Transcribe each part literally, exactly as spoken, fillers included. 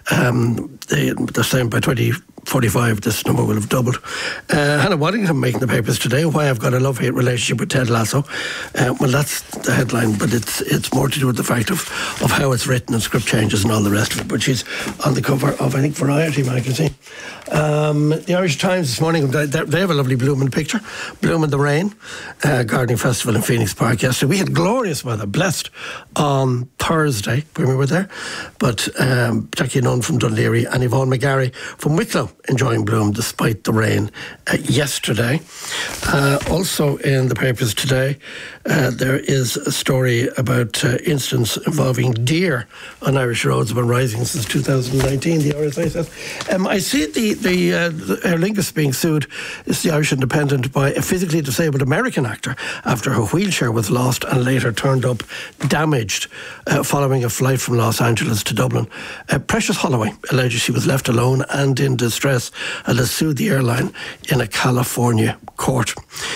Um, they, they're saying by twenty forty-five this number will have doubled. Uh, Hannah Waddington making the papers today. Why I've got a love-hate relationship with Ted Lasso. Uh, well, that's the headline, but it's it's more to do with the fact of, of how it's written and script changes and all the rest of it. But she's on the cover of, I think, Variety magazine. Um, the Irish Times this morning, they, they have a lovely blooming picture. Bloom in the Rain, uh, gardening festival in Phoenix Park yesterday. We had glorious weather, blessed on Thursday when we were there. But um, Jackie Nunn from Dunleary and Yvonne McGarry from Wicklow enjoying bloom despite the rain uh, yesterday. Uh, also in the papers today, uh, there is a story about uh, incidents involving deer on Irish roads have been rising since two thousand nineteen, the R S I says. Um, I see the, the, uh, the Aer Lingus being sued, is the Irish Independent, by a physically disabled American actor after her wheelchair was lost and later turned up damaged uh, following a flight from Los Angeles to Dublin. Uh, Precious Holloway alleges she was left alone and in distress and has sued the airline in a California court.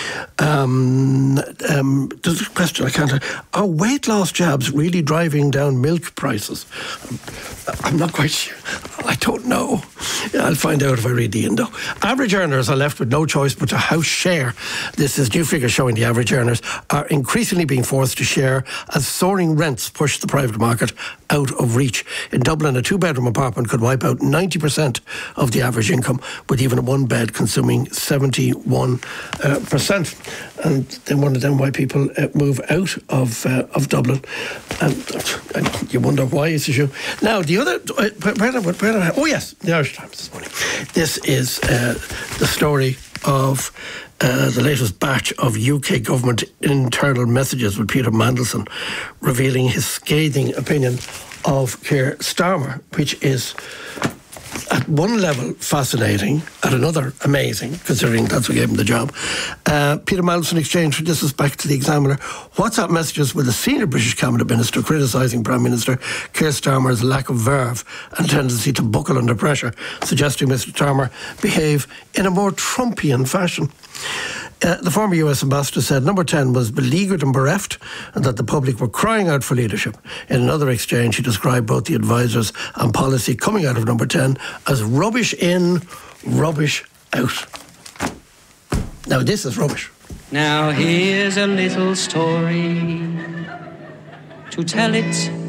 Um, um, there's a question I can't... Are weight loss jabs really driving down milk prices? I'm not quite sure. I don't know. I'll find out if I read the Indo. Average earners are left with no choice but to house share. This is new figures showing the average earners are increasingly being forced to share as soaring rents push the private market out of reach. In Dublin, a two-bedroom apartment could wipe out ninety percent of the average income, with even a one bed consuming seventy-one percent. And they wonder then why people uh, move out of uh, of Dublin. And, and you wonder why it's issue. Now, the other... Uh, where, where, where, oh, yes, the Irish Times this morning. This is uh, the story of uh, the latest batch of U K government internal messages with Peter Mandelson revealing his scathing opinion of Keir Starmer, which is at one level fascinating, at another amazing, considering that's what gave him the job. Uh, Peter Mandelson exchanged, this is back to the Examiner, WhatsApp messages with a senior British cabinet minister criticising Prime Minister Keir Starmer's lack of verve and tendency to buckle under pressure, suggesting Mr Starmer behave in a more Trumpian fashion. Uh, the former U S ambassador said number ten was beleaguered and bereft and that the public were crying out for leadership. In another exchange, he described both the advisers and policy coming out of number ten as rubbish in, rubbish out. Now, this is rubbish. Now here's a little story. To tell it